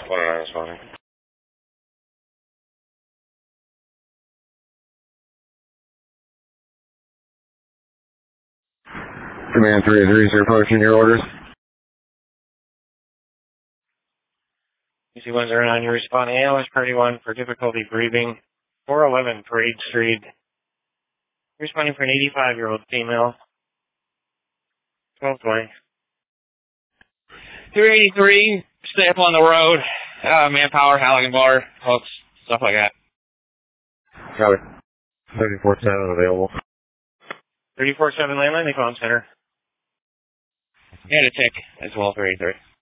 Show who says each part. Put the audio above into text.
Speaker 1: 109 responding. Command 3-3, sir, approaching your orders.
Speaker 2: UC-109, you're responding. ALS Party 1 for difficulty breathing. 411 Parade Street. Responding for an 85-year-old female. 1220.
Speaker 3: 383, stay up on the road. Manpower, Halligan bar, hooks, stuff like that.
Speaker 1: Copy. 34-7 available.
Speaker 2: 34-7 landline, they call him center.
Speaker 3: And a tick as well, 383.